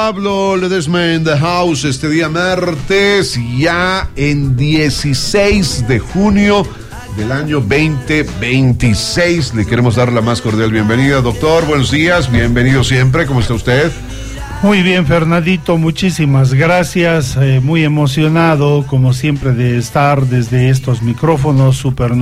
Pablo Ledesma in the house este día martes, ya en 16 de junio del año 2026. Le queremos dar la más cordial bienvenida, doctor. Buenos días, bienvenido siempre. ¿Cómo está usted? Muy bien, Fernandito, muchísimas gracias. Muy emocionado, como siempre, de estar desde estos micrófonos Super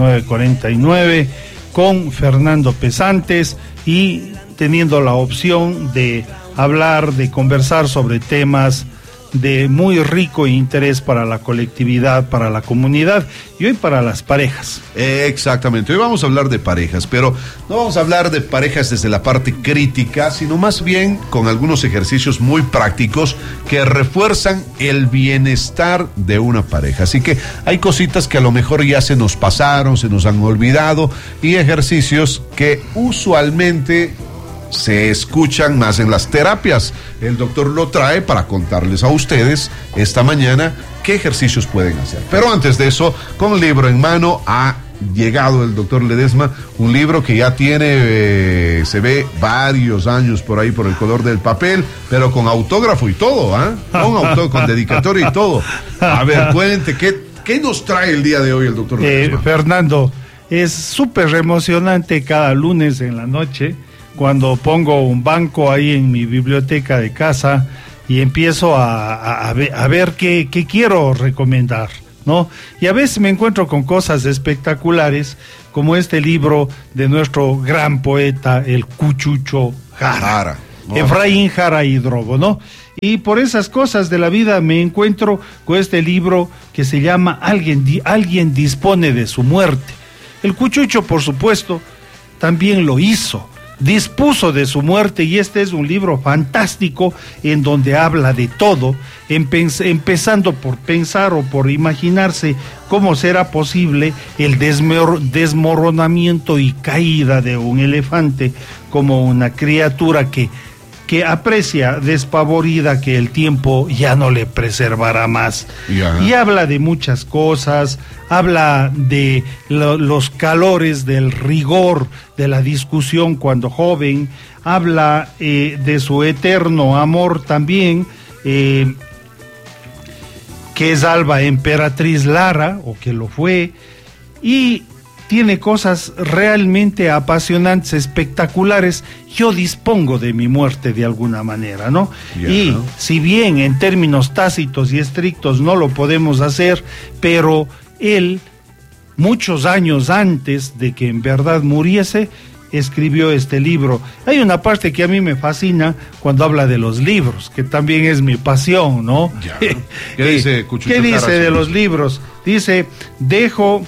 949 con Fernando Pesantes y teniendo la opción de hablar, de conversar sobre temas de muy rico interés para la colectividad, para la comunidad y hoy para las parejas. Exactamente, hoy vamos a hablar de parejas, pero no vamos a hablar de parejas desde la parte crítica, sino más bien con algunos ejercicios muy prácticos que refuerzan el bienestar de una pareja. Así que hay cositas que a lo mejor ya se nos pasaron, se nos han olvidado, y ejercicios que usualmente se escuchan más en las terapias. El doctor lo trae para contarles a ustedes esta mañana qué ejercicios pueden hacer. Pero antes de eso, con el libro en mano, ha llegado el doctor Ledesma, un libro que ya tiene, se ve varios años por ahí por el color del papel, pero con autógrafo y todo, con dedicatoria y todo. A ver, cuente, ¿qué nos trae el día de hoy el doctor Ledesma? Fernando, es súper emocionante cada lunes en la noche cuando pongo un banco ahí en mi biblioteca de casa y empiezo a ver qué quiero recomendar, ¿no? Y a veces me encuentro con cosas espectaculares, como este libro de nuestro gran poeta, el Cuchucho Jara. Efraín Jara Hidrobo, ¿no? Y por esas cosas de la vida me encuentro con este libro que se llama Alguien dispone de su muerte. El Cuchucho, por supuesto, también lo hizo. Dispuso de su muerte, y este es un libro fantástico en donde habla de todo, empezando por pensar o por imaginarse cómo será posible el desmoronamiento y caída de un elefante como una criatura que aprecia despavorida que el tiempo ya no le preservará más. Y habla de muchas cosas, habla de los calores del rigor de la discusión cuando joven, habla de su eterno amor también, que es Alba Emperatriz Lara, o que lo fue, y tiene cosas realmente apasionantes, espectaculares. Yo dispongo de mi muerte de alguna manera, ¿no? Y si bien en términos tácitos y estrictos no lo podemos hacer, pero él, muchos años antes de que en verdad muriese, escribió este libro. Hay una parte que a mí me fascina cuando habla de los libros, que también es mi pasión, ¿no? ¿Qué dice Cuchucho Jara? ¿Qué dice de los libros? Dice, dejo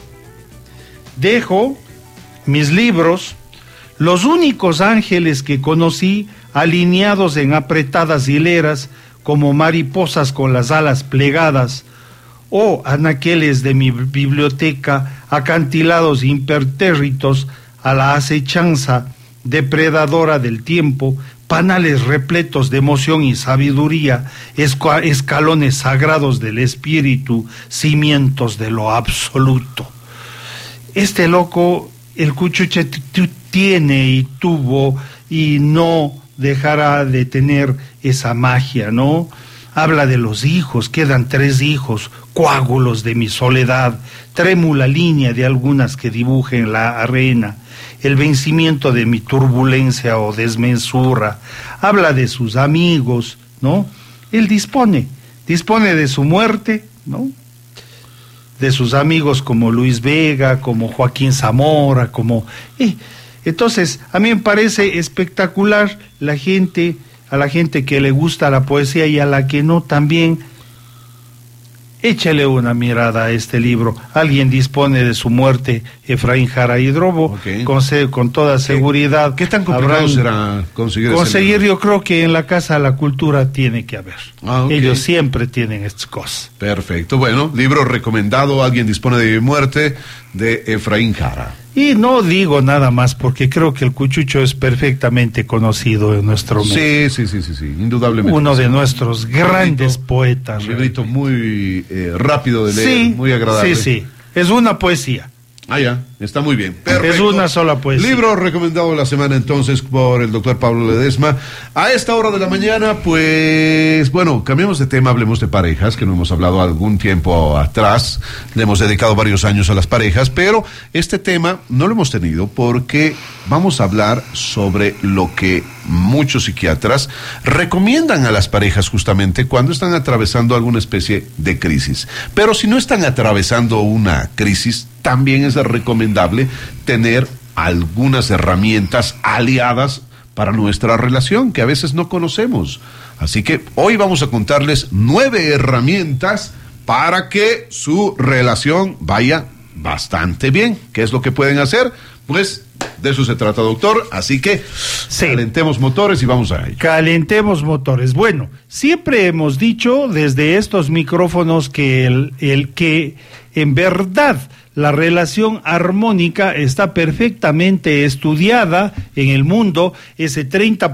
mis libros, los únicos ángeles que conocí, alineados en apretadas hileras, como mariposas con las alas plegadas, o anaqueles de mi biblioteca, acantilados impertérritos a la acechanza depredadora del tiempo, panales repletos de emoción y sabiduría, escalones sagrados del espíritu, cimientos de lo absoluto. Este loco, el Cuchucho, tiene y tuvo y no dejará de tener esa magia, ¿no? Habla de los hijos, quedan 3 hijos, coágulos de mi soledad, trémula línea de algunas que dibujen la arena, el vencimiento de mi turbulencia o desmesura. Habla de sus amigos, ¿no? Él dispone de su muerte, ¿no? De sus amigos como Luis Vega, como Joaquín Zamora, entonces a mí me parece espectacular a la gente que le gusta la poesía y a la que no también. Échale una mirada a este libro. Alguien dispone de su muerte, Efraín Jara Hidrobo, con toda seguridad. ¿Qué tan complicado será conseguir yo creo que en la Casa de la Cultura tiene que haber. Ellos siempre tienen estas cosas. Perfecto, bueno, libro recomendado, Alguien dispone de mi muerte, de Efraín Jara. Y no digo nada más porque creo que el Cuchucho es perfectamente conocido en nuestro medio. Sí, indudablemente. Uno de nuestros grandes poetas. Un librito muy rápido de leer, muy agradable. Sí, es una poesía. Ah, ya, está muy bien. Perfecto. Es una sola poesía. Libro recomendado de la semana entonces por el doctor Pablo Ledesma. A esta hora de la mañana, pues, bueno, cambiemos de tema, hablemos de parejas, que no hemos hablado algún tiempo atrás. Le hemos dedicado varios años a las parejas, pero este tema no lo hemos tenido porque vamos a hablar sobre lo que muchos psiquiatras recomiendan a las parejas justamente cuando están atravesando alguna especie de crisis. Pero si no están atravesando una crisis, también es recomendable tener algunas herramientas aliadas para nuestra relación que a veces no conocemos. Así que hoy vamos a contarles 9 herramientas para que su relación vaya bastante bien. ¿Qué es lo que pueden hacer? Pues de eso se trata, doctor. Así que sí, calentemos motores y vamos a ello. Calentemos motores. Bueno, siempre hemos dicho desde estos micrófonos que el que en verdad la relación armónica está perfectamente estudiada en el mundo. Ese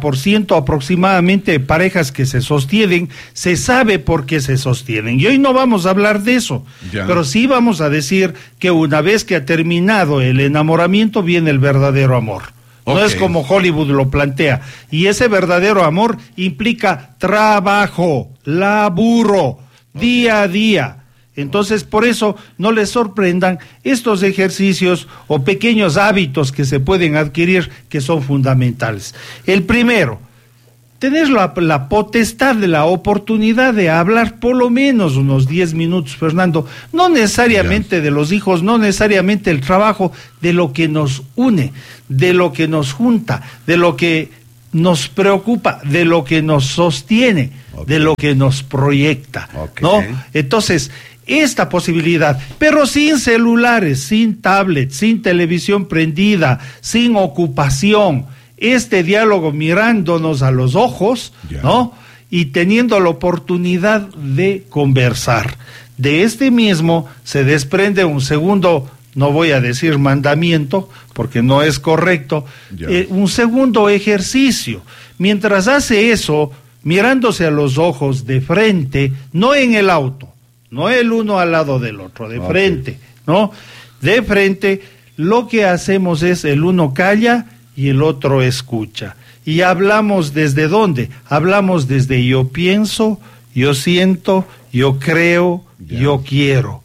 30% aproximadamente de parejas que se sostienen, se sabe por qué se sostienen. Y hoy no vamos a hablar de eso, pero sí vamos a decir que una vez que ha terminado el enamoramiento viene el verdadero amor. No es como Hollywood lo plantea. Y ese verdadero amor implica trabajo, laburo, día a día. Entonces, por eso no les sorprendan estos ejercicios o pequeños hábitos que se pueden adquirir que son fundamentales. El primero, tener la potestad de la oportunidad de hablar por lo menos unos 10 minutos, Fernando, no necesariamente de los hijos, no necesariamente el trabajo, de lo que nos une, de lo que nos junta, de lo que nos preocupa, de lo que nos sostiene, de lo que nos proyecta, ¿no? Entonces, esta posibilidad, pero sin celulares, sin tablets, sin televisión prendida, sin ocupación, este diálogo mirándonos a los ojos, ¿no? Y teniendo la oportunidad de conversar. De este mismo se desprende un segundo, no voy a decir mandamiento, porque no es correcto, un segundo ejercicio. Mientras hace eso, mirándose a los ojos de frente, no en el auto, no el uno al lado del otro, de frente, ¿no? De frente, lo que hacemos es el uno calla y el otro escucha. Y hablamos desde ¿dónde? Hablamos desde yo pienso, yo siento, yo creo, yo quiero.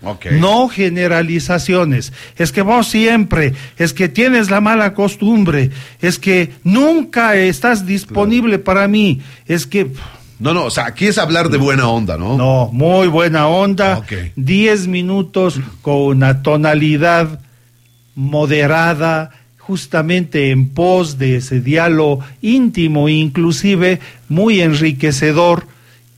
No generalizaciones. Es que vos siempre, es que tienes la mala costumbre, es que nunca estás disponible para mí, es que... No, o sea, aquí es hablar de buena onda, ¿no? No, muy buena onda. 10 minutos con una tonalidad moderada, justamente en pos de ese diálogo íntimo, inclusive muy enriquecedor.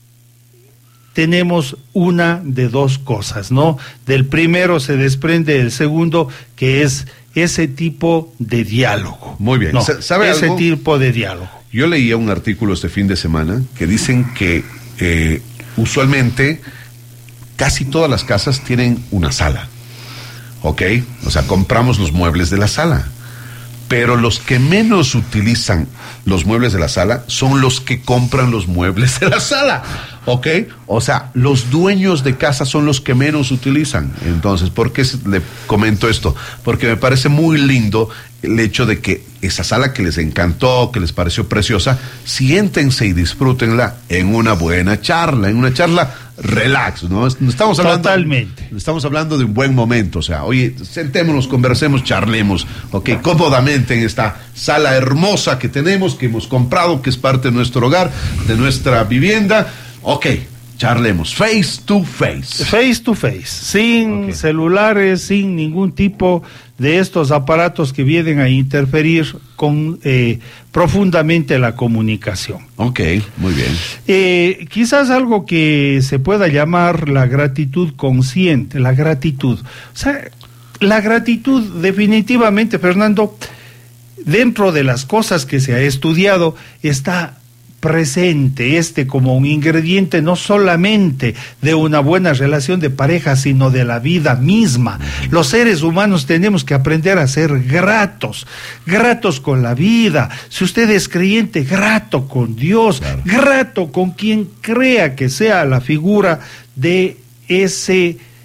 Tenemos una de dos cosas, ¿no? Del primero se desprende el segundo, que es ese tipo de diálogo. Muy bien. No, ¿Sabe ese algo? tipo de diálogo. Yo leía un artículo este fin de semana que dicen que usualmente casi todas las casas tienen una sala, ¿ok? O sea, compramos los muebles de la sala, pero los que menos utilizan los muebles de la sala son los que compran los muebles de la sala, ¿ok? O sea, los dueños de casa son los que menos utilizan. Entonces, ¿por qué le comento esto? Porque me parece muy lindo el hecho de que esa sala que les encantó, que les pareció preciosa, siéntense y disfrútenla en una buena charla, en una charla relax, ¿no? Estamos hablando, totalmente. Estamos hablando de un buen momento, o sea, oye, sentémonos, conversemos, charlemos, ¿ok? Cómodamente en esta sala hermosa que tenemos, que hemos comprado, que es parte de nuestro hogar, de nuestra vivienda, ok. Charlemos, face to face. Face to face, sin celulares, sin ningún tipo de estos aparatos que vienen a interferir con profundamente la comunicación. Ok, muy bien. Quizás algo que se pueda llamar la gratitud consciente, la gratitud. O sea, la gratitud definitivamente, Fernando, dentro de las cosas que se ha estudiado, está presente como un ingrediente no solamente de una buena relación de pareja, sino de la vida misma. Los seres humanos tenemos que aprender a ser gratos con la vida. Si usted es creyente, grato con Dios, grato con quien crea que sea la figura de ese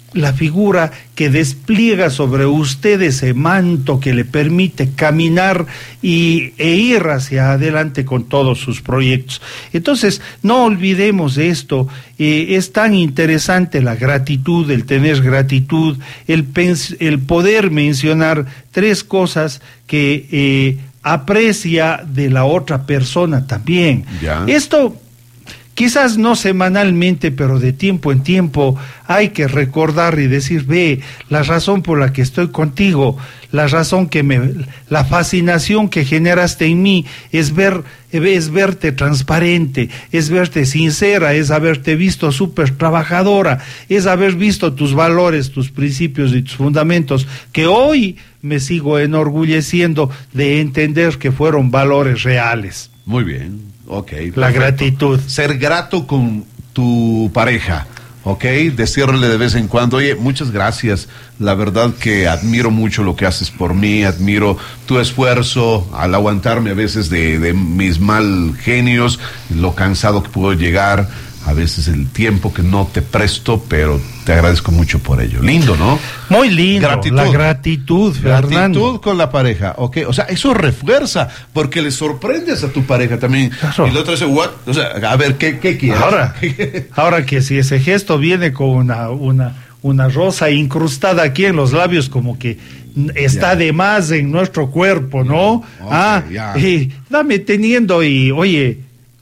la figura que despliega sobre usted ese manto que le permite caminar e ir hacia adelante con todos sus proyectos. Entonces, no olvidemos esto. Es tan interesante la gratitud, el tener gratitud, el poder mencionar 3 cosas que aprecia de la otra persona también. Ya. Esto quizás no semanalmente, pero de tiempo en tiempo hay que recordar y decir, ve, la razón por la que estoy contigo, la fascinación que generaste en mí es verte transparente, es verte sincera, es haberte visto súper trabajadora, es haber visto tus valores, tus principios y tus fundamentos, que hoy me sigo enorgulleciendo de entender que fueron valores reales. Muy bien. Ok. La gratitud. Ser grato con tu pareja, ok. Decirle de vez en cuando, oye, muchas gracias. La verdad que admiro mucho lo que haces por mí, admiro tu esfuerzo al aguantarme a veces de mis mal genios, lo cansado que puedo llegar, a veces el tiempo que no te presto, pero te agradezco mucho por ello. Lindo, ¿no? Muy lindo. Gratitud. La gratitud, Fernando. Gratitud con la pareja, ok. O sea, eso refuerza, porque le sorprendes a tu pareja también. Claro. Y el otro dice, what? O sea, a ver, ¿qué quieres? Ahora que si ese gesto viene con una rosa incrustada aquí en los labios, como que está de más en nuestro cuerpo, ¿no? Dame teniendo y, oye,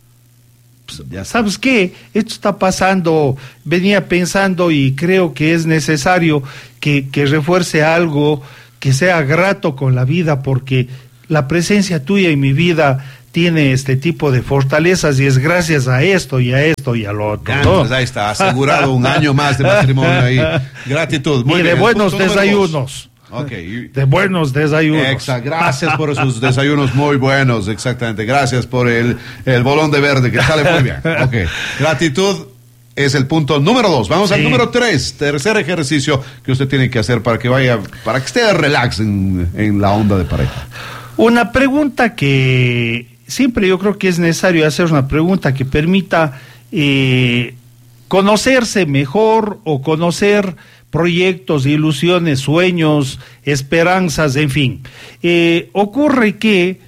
¿sabes qué? Esto está pasando, venía pensando y creo que es necesario que refuerce algo, que sea grato con la vida, porque la presencia tuya en mi vida tiene este tipo de fortalezas y es gracias a esto y a esto y a lo otro, ¿no? Pues ahí está, asegurado un año más de matrimonio ahí. Gratitud. Muy bien. De buenos desayunos. Okay. De buenos desayunos. Exacto. Gracias por esos desayunos muy buenos, exactamente. Gracias por el bolón de verde, que sale muy bien. Okay. Gratitud es el punto número 2. Vamos al número 3. Tercer ejercicio que usted tiene que hacer para que esté relax en la onda de pareja. Una pregunta que siempre yo creo que es necesario hacer, una pregunta que permita conocerse mejor o conocer proyectos, ilusiones, sueños, esperanzas, en fin. Ocurre que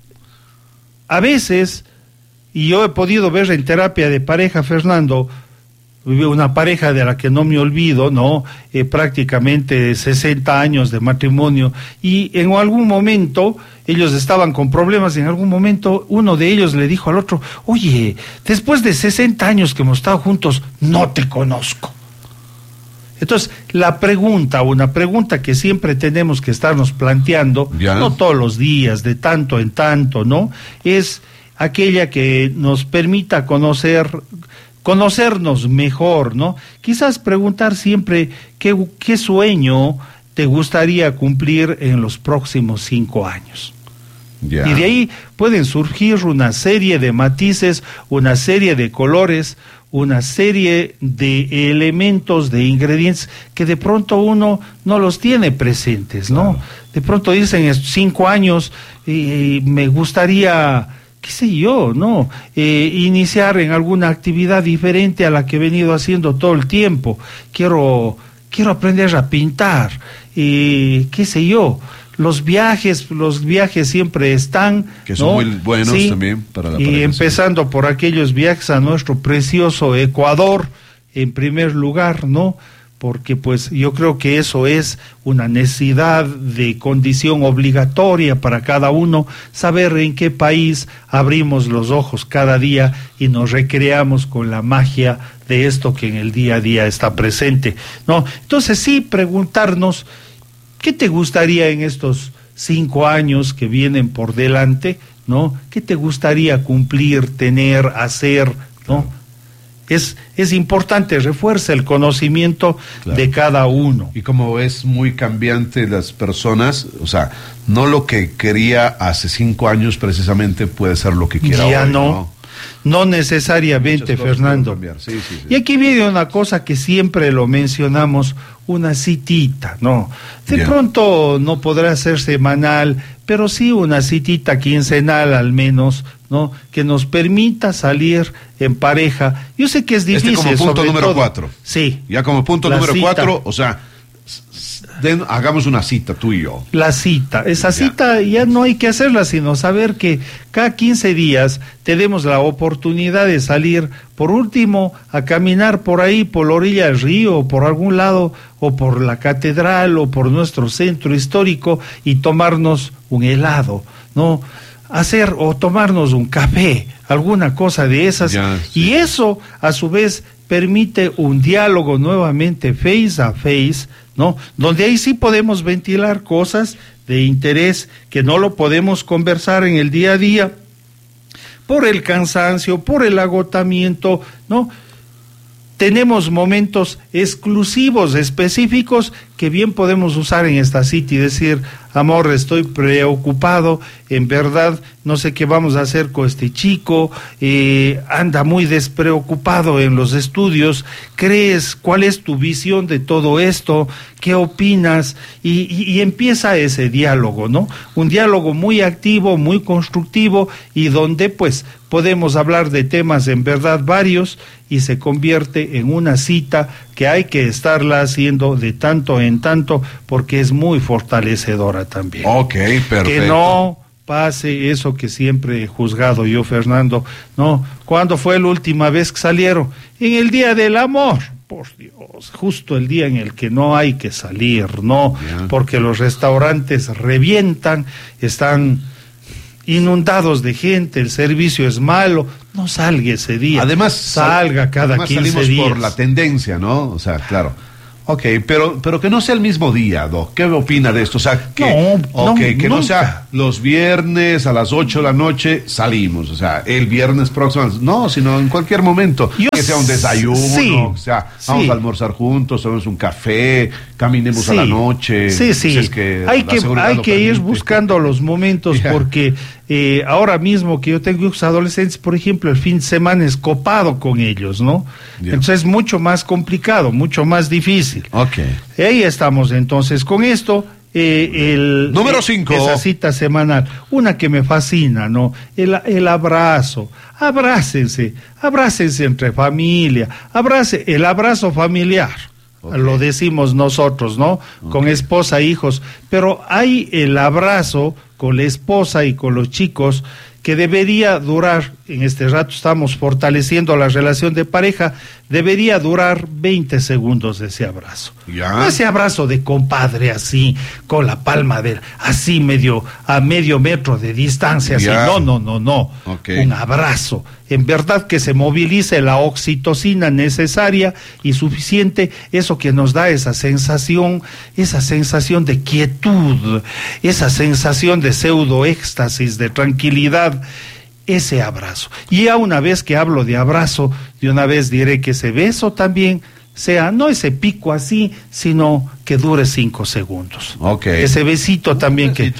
a veces, y yo he podido ver en terapia de pareja, Fernando, una pareja de la que no me olvido, ¿no? Prácticamente 60 años de matrimonio, y en algún momento ellos estaban con problemas, y en algún momento uno de ellos le dijo al otro, oye, después de 60 años que hemos estado juntos, no te conozco. Entonces, una pregunta que siempre tenemos que estarnos planteando, no todos los días, de tanto en tanto, ¿no? Es aquella que nos permita conocernos mejor, ¿no? Quizás preguntar siempre qué sueño te gustaría cumplir en los próximos 5 años. Y de ahí pueden surgir una serie de matices, una serie de colores, una serie de elementos, de ingredientes que de pronto uno no los tiene presentes, ¿no? Claro. De pronto dicen 5 años y me gustaría, qué sé yo, ¿no? Iniciar en alguna actividad diferente a la que he venido haciendo todo el tiempo. Quiero aprender a pintar, qué sé yo. Los viajes siempre están, que son, ¿no?, muy buenos, sí, también para la pareja. Y empezando por aquellos viajes a nuestro precioso Ecuador, en primer lugar, ¿no? Porque pues yo creo que eso es una necesidad de condición obligatoria para cada uno, saber en qué país abrimos los ojos cada día y nos recreamos con la magia de esto que en el día a día está presente, ¿no? Entonces sí, preguntarnos, ¿qué te gustaría en estos 5 años que vienen por delante, ¿no? ¿Qué te gustaría cumplir, tener, hacer, ¿no? Es importante, refuerza el conocimiento, claro, de cada uno. Y como es muy cambiante las personas, o sea, no lo que quería hace 5 años precisamente puede ser lo que quiera ya hoy, no. No necesariamente, Fernando. Sí. Y aquí viene una cosa que siempre lo mencionamos, una citita, ¿no? De pronto no podrá ser semanal, pero sí una citita quincenal al menos, ¿no? Que nos permita salir en pareja. Yo sé que es difícil. Como punto número 4. Sí. Ya como punto número 4, o sea, hagamos una cita tú y yo. La cita, esa cita ya no hay que hacerla, sino saber que cada 15 días tenemos la oportunidad de salir, por último, a caminar por ahí, por la orilla del río, o por algún lado, o por la catedral, o por nuestro centro histórico, y tomarnos un helado, ¿no? Hacer o tomarnos un café, alguna cosa de esas, y eso, a su vez, permite un diálogo nuevamente face a face, ¿no? Donde ahí sí podemos ventilar cosas de interés que no lo podemos conversar en el día a día por el cansancio, por el agotamiento, ¿no? Tenemos momentos exclusivos, específicos, que bien podemos usar en esta cita y decir, amor, estoy preocupado, en verdad no sé qué vamos a hacer con este chico, anda muy despreocupado en los estudios, ¿crees? ¿Cuál es tu visión de todo esto? ¿Qué opinas? Y empieza ese diálogo, ¿no? Un diálogo muy activo, muy constructivo, y donde pues podemos hablar de temas en verdad varios, y se convierte en una cita que hay que estarla haciendo de tanto en tanto, porque es muy fortalecedora también. Ok, perfecto. Que no pase eso que siempre he juzgado yo, Fernando, ¿no? ¿Cuándo fue la última vez que salieron? En el Día del Amor, por Dios, justo el día en el que no hay que salir, ¿no? Porque los restaurantes revientan, están inundados de gente, el servicio es malo, no salga ese día. Además, salga cada 15 días. Por la tendencia, ¿no? O sea, claro. Ok, pero que no sea el mismo día, Doc. ¿Qué opina de esto? O sea, que no sea los viernes a las 8 de la noche salimos, o sea, el viernes próximo, no, sino en cualquier momento. Que sea un desayuno, o sea, vamos a almorzar juntos, tomemos un café, caminemos a la noche. Sí. Si es que hay que ir buscando los momentos, porque ahora mismo que yo tengo hijos adolescentes, por ejemplo, el fin de semana es copado con ellos, ¿no? Entonces es mucho más complicado, mucho más difícil. Ahí estamos entonces con esto. Número 5. Esa cita semanal, una que me fascina, ¿no? El abrazo. Abrácense entre familia, el abrazo familiar. Lo decimos nosotros, ¿no? Con esposa, hijos, pero hay el abrazo con la esposa y con los chicos que debería durar, en este rato estamos fortaleciendo la relación de pareja, debería durar 20 segundos ese abrazo. No ese abrazo de compadre así, con la palma así a medio metro de distancia, así. No. Un abrazo, en verdad que se movilice la oxitocina necesaria y suficiente, eso que nos da esa sensación de quietud, esa sensación de pseudo éxtasis, de tranquilidad, ese abrazo. Y ya una vez que hablo de abrazo, de una vez diré que ese beso también sea, no ese pico así, sino que dure 5 segundos. Ese besito también, que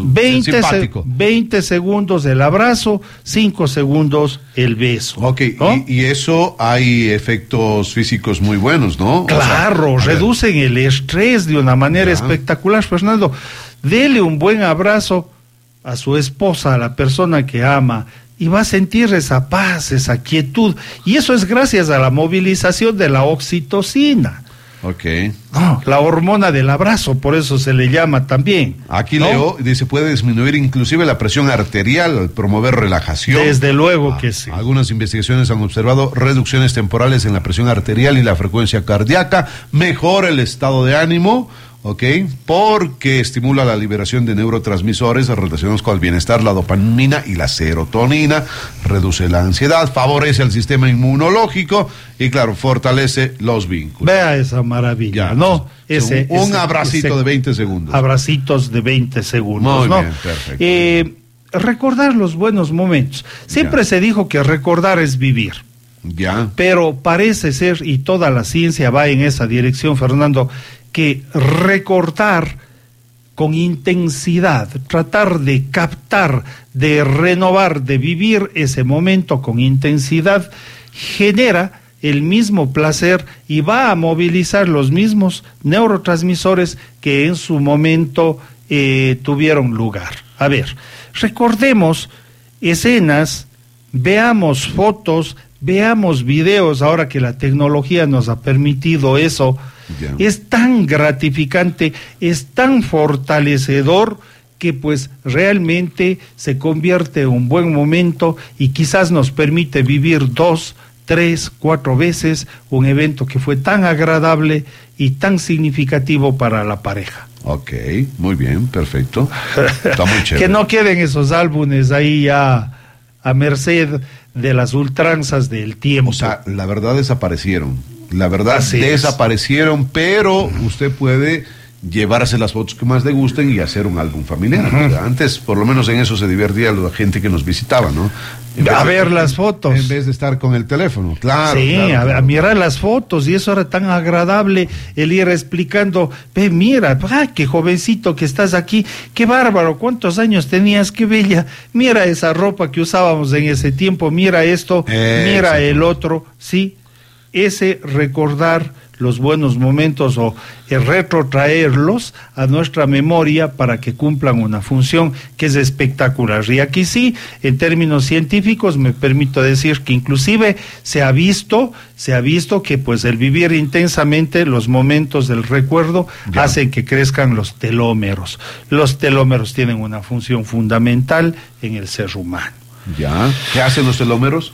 20 segundos el abrazo, 5 segundos el beso. ¿no? Y eso hay efectos físicos muy buenos, ¿no? Claro, reducen el estrés de una manera espectacular, Fernando. Dele un buen abrazo a su esposa, a la persona que ama, y va a sentir esa paz, esa quietud, y eso es gracias a la movilización de la oxitocina. La hormona del abrazo, por eso se le llama también. Aquí leo, dice, puede disminuir inclusive la presión arterial al promover relajación. Desde luego que sí. Algunas investigaciones han observado reducciones temporales en la presión arterial y la frecuencia cardíaca, mejora el estado de ánimo, porque estimula la liberación de neurotransmisores relacionados con el bienestar, la dopamina y la serotonina, reduce la ansiedad, favorece el sistema inmunológico y, claro, fortalece los vínculos. Vea esa maravilla, ¿no? Un abracito de 20 segundos. Abracitos de 20 segundos, Muy bien, perfecto. Recordar los buenos momentos. Siempre se dijo que recordar es vivir. Pero parece ser, y toda la ciencia va en esa dirección, Fernando, que recortar con intensidad, tratar de captar, de renovar, de vivir ese momento con intensidad, genera el mismo placer y va a movilizar los mismos neurotransmisores que en su momento tuvieron lugar. A ver, recordemos escenas, veamos fotos, veamos videos, ahora que la tecnología nos ha permitido eso. Yeah. Es tan gratificante, es tan fortalecedor que pues realmente se convierte en un buen momento y quizás nos permite vivir 2, 3, 4 veces un evento que fue tan agradable y tan significativo para la pareja. Ok, muy bien, perfecto. Está muy chévere. Que no queden esos álbumes ahí ya a merced de las ultranzas del tiempo. O sea, la verdad desaparecieron. La verdad desaparecieron, pero usted puede llevarse las fotos que más le gusten y hacer un álbum familiar. Uh-huh. Antes, por lo menos en eso se divertía la gente que nos visitaba, ¿no? A ver las fotos. En vez de estar con el teléfono, claro. Sí, claro. A mirar las fotos, y eso era tan agradable, el ir explicando, ve, mira, qué jovencito que estás aquí, qué bárbaro, cuántos años tenías, qué bella, mira esa ropa que usábamos en ese tiempo, mira esto, mira el otro, sí, ese recordar los buenos momentos o retrotraerlos a nuestra memoria para que cumplan una función que es espectacular. Y aquí sí, en términos científicos, me permito decir que inclusive se ha visto que pues el vivir intensamente los momentos del recuerdo hacen que crezcan los telómeros. Los telómeros tienen una función fundamental en el ser humano. Ya. ¿Qué hacen los telómeros?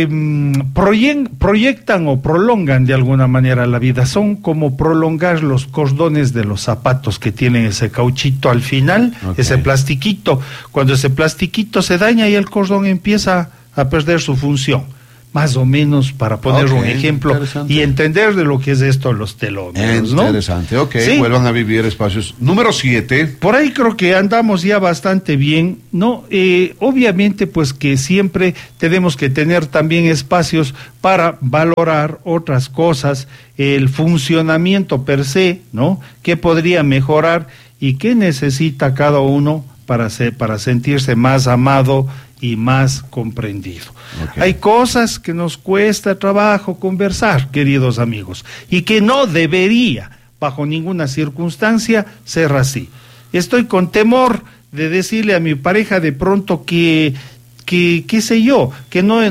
Proyectan o prolongan de alguna manera la vida. Son como prolongar los cordones de los zapatos que tienen ese cauchito al final, ese plastiquito. Cuando ese plastiquito se daña y el cordón empieza a perder su función. Más o menos, para poner un ejemplo y entender de lo que es esto los telómeros, ¿no? Interesante, ¿sí? Vuelvan a vivir espacios. Número 7. Por ahí creo que andamos ya bastante bien, ¿no? Obviamente, pues que siempre tenemos que tener también espacios para valorar otras cosas, el funcionamiento per se, ¿no? ¿Qué podría mejorar y qué necesita cada uno para sentirse más amado y más comprendido? Hay cosas que nos cuesta trabajo conversar, queridos amigos, y que no debería, bajo ninguna circunstancia, ser así. Estoy con temor de decirle a mi pareja de pronto que qué sé yo, que no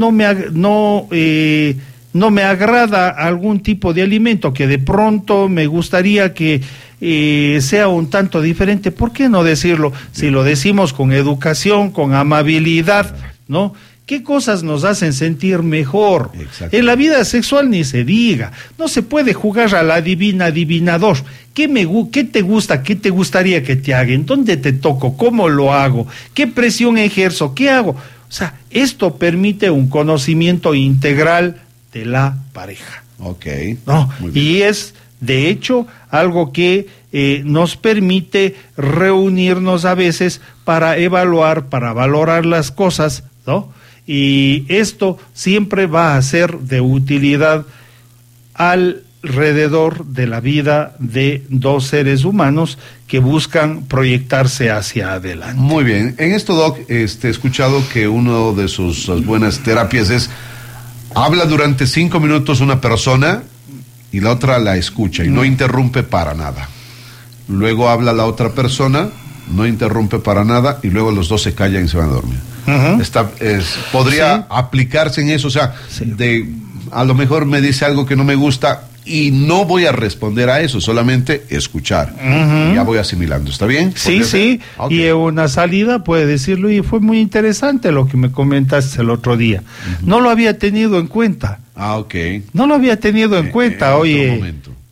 me agrada algún tipo de alimento, que de pronto me gustaría que sea un tanto diferente. ¿Por qué no decirlo? Si lo decimos con educación, con amabilidad, ¿no? ¿Qué cosas nos hacen sentir mejor? En la vida sexual ni se diga. No se puede jugar a la adivinador. ¿Qué te gusta? ¿Qué te gustaría que te hagan? ¿Dónde te toco? ¿Cómo lo hago? ¿Qué presión ejerzo? ¿Qué hago? O sea, esto permite un conocimiento integral de la pareja. ¿No? Y es, de hecho, algo que nos permite reunirnos a veces para evaluar, para valorar las cosas, ¿no? Y esto siempre va a ser de utilidad alrededor de la vida de dos seres humanos que buscan proyectarse hacia adelante. Muy bien. En esto, Doc, he escuchado que una de sus buenas terapias es: habla durante 5 minutos una persona y la otra la escucha y no interrumpe para nada. Luego habla la otra persona, no interrumpe para nada, y luego los dos se callan y se van a dormir. Podría aplicarse en eso, o sea, a lo mejor me dice algo que no me gusta y no voy a responder a eso, solamente escuchar. Y ya voy asimilando, ¿está bien? Sí. Y en una salida puede decirlo: y fue muy interesante lo que me comentaste el otro día. No lo había tenido en cuenta. No lo había tenido en cuenta. Oye,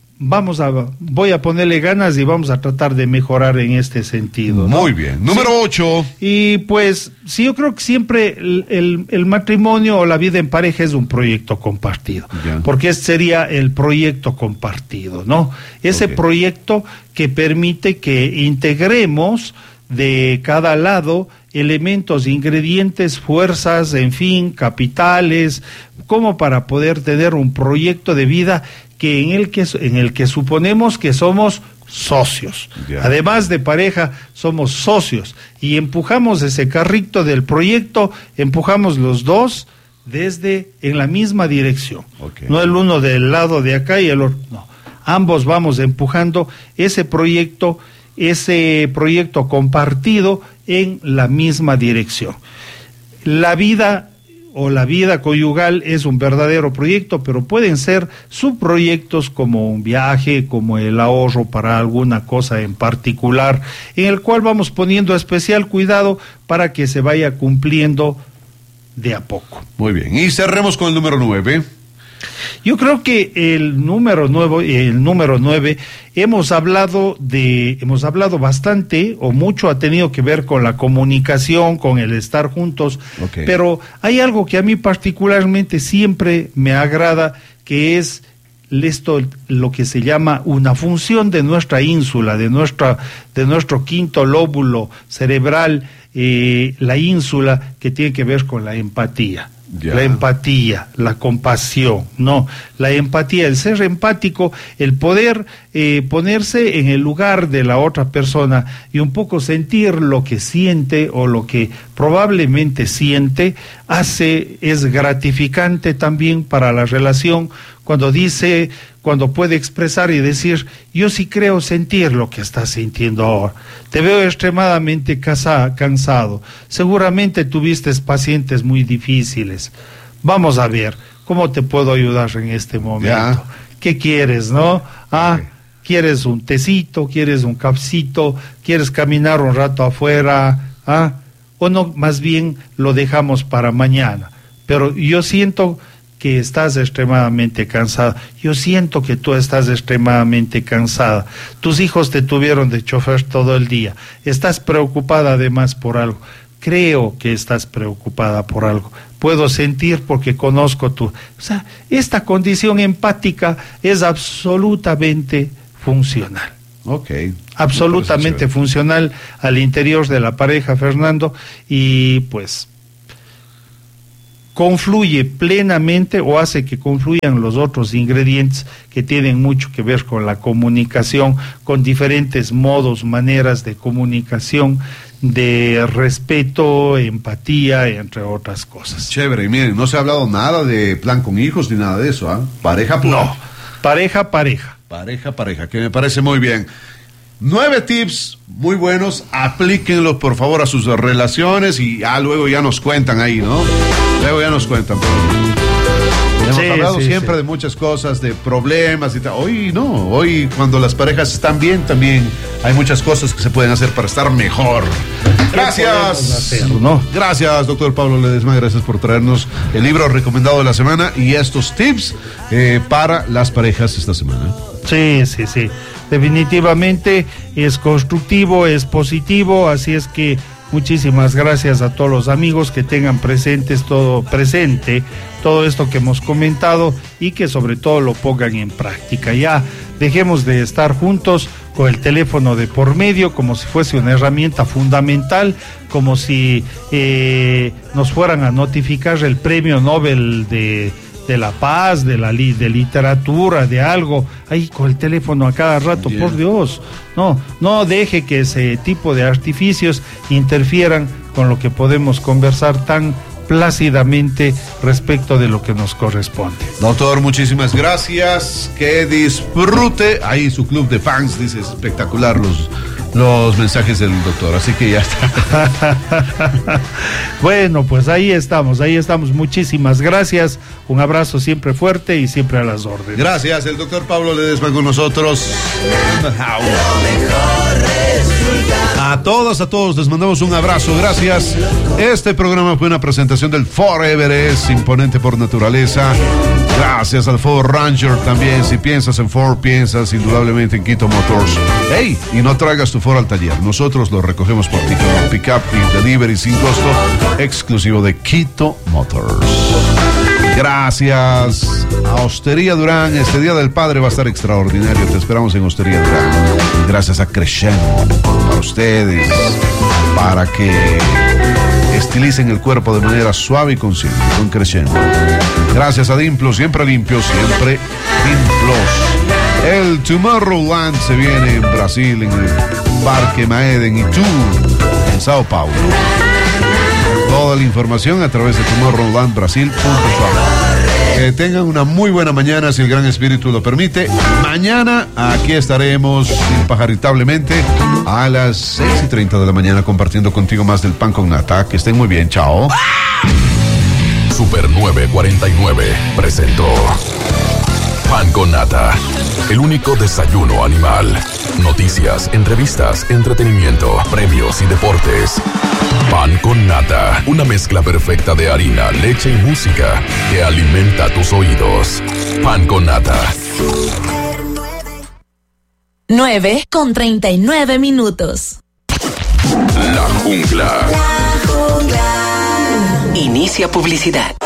voy a ponerle ganas y vamos a tratar de mejorar en este sentido, ¿no? Muy bien. Número 8. Y pues, sí, yo creo que siempre el matrimonio o la vida en pareja es un proyecto compartido. Porque este sería el proyecto compartido, ¿no? Ese proyecto que permite que integremos de cada lado elementos, ingredientes, fuerzas, en fin, capitales, como para poder tener un proyecto de vida en el que suponemos que somos socios. Ya. Además de pareja, somos socios y empujamos ese carrito del proyecto, empujamos los dos en la misma dirección. Okay. No el uno del lado de acá y el otro, no. Ambos vamos empujando ese proyecto compartido en la misma dirección. La vida conyugal es un verdadero proyecto, pero pueden ser subproyectos como un viaje, como el ahorro para alguna cosa en particular, en el cual vamos poniendo especial cuidado para que se vaya cumpliendo de a poco. Muy bien, y cerremos con el número 9. Yo creo que el número 9 hemos hablado bastante o mucho, ha tenido que ver con la comunicación, con el estar juntos, Okay. Pero hay algo que a mí particularmente siempre me agrada, que es lo que se llama una función de nuestra ínsula, de nuestro quinto lóbulo cerebral, la ínsula, que tiene que ver con la empatía. Ya. La empatía, la compasión, no, la empatía, el ser empático, el poder ponerse en el lugar de la otra persona y un poco sentir lo que siente o lo que probablemente siente, es gratificante también para la relación cuando puede expresar y decir: yo sí creo sentir lo que estás sintiendo ahora, te veo extremadamente cansado, seguramente tuviste pacientes muy difíciles, vamos a ver cómo te puedo ayudar en este momento. Ya. ¿Qué quieres, no? Okay. ¿Quieres un tecito? ¿Quieres un cafecito? ¿Quieres caminar un rato afuera? O no, más bien lo dejamos para mañana. Pero yo siento que estás extremadamente cansada. Yo siento que tú estás extremadamente cansada. Tus hijos te tuvieron de chofer todo el día. Estás preocupada además por algo. Creo que estás preocupada por algo. Puedo sentir porque conozco tu... O sea, esta condición empática es absolutamente funcional. Ok. Absolutamente funcional al interior de la pareja, Fernando, y pues confluye plenamente o hace que confluyan los otros ingredientes que tienen mucho que ver con la comunicación, con diferentes modos, maneras de comunicación, de respeto, empatía, entre otras cosas. Chévere, y miren, no se ha hablado nada de plan con hijos ni nada de eso, ¿ah? Pareja. No, pareja. Pareja, que me parece muy bien. 9 tips muy buenos, aplíquenlos por favor a sus relaciones y luego ya nos cuentan ahí, ¿no? Luego ya nos cuentan. Hemos hablado siempre de muchas cosas, de problemas y tal. Hoy cuando las parejas están bien, también hay muchas cosas que se pueden hacer para estar mejor. Gracias. Gracias, doctor Pablo Ledesma, gracias por traernos el libro recomendado de la semana y estos tips para las parejas esta semana. Sí. Definitivamente es constructivo, es positivo, así es que muchísimas gracias a todos los amigos que tengan presente todo esto que hemos comentado y que sobre todo lo pongan en práctica. Ya dejemos de estar juntos con el teléfono de por medio como si fuese una herramienta fundamental, como si nos fueran a notificar el premio Nobel de la paz, de literatura, de algo, ahí con el teléfono a cada rato, yeah. Por Dios, no deje que ese tipo de artificios interfieran con lo que podemos conversar tan plácidamente respecto de lo que nos corresponde. Doctor, muchísimas gracias, que disfrute, ahí su club de fans, dice, espectacular los mensajes del doctor, así que ya está. Bueno, pues ahí estamos, muchísimas gracias, un abrazo siempre fuerte y siempre a las órdenes. Gracias, el doctor Pablo Ledesma con nosotros. A todos les mandamos un abrazo, gracias. Este programa fue una presentación del Ford Everest, imponente por naturaleza. Gracias al Ford Ranger también. Si piensas en Ford, piensas indudablemente en Quito Motors. ¡Hey! Y no traigas tu Ford al taller. Nosotros lo recogemos por ti con pick-up y delivery sin costo, exclusivo de Quito Motors. Gracias a Hostería Durán. Este Día del Padre va a estar extraordinario. Te esperamos en Hostería Durán. Gracias a Crescendo, para ustedes, para que estilicen el cuerpo de manera suave y consciente, con Crescendo. Gracias a Dimplos, siempre limpios, siempre Dimplos. El Tomorrowland se viene en Brasil, en el Parque Maeda, en Itu, en Sao Paulo. Toda la información a través de tomorrowlandbrasil.com. Que tengan una muy buena mañana, si el Gran Espíritu lo permite. Mañana aquí estaremos impajaritablemente a las 6:30 de la mañana compartiendo contigo más del pan con nata. Que estén muy bien, chao. Super 949 presentó Pan con Nata, el único desayuno animal. Noticias, entrevistas, entretenimiento, premios y deportes. Pan con Nata, una mezcla perfecta de harina, leche y música que alimenta tus oídos. Pan con Nata. 9:39. La Jungla. Inicia publicidad.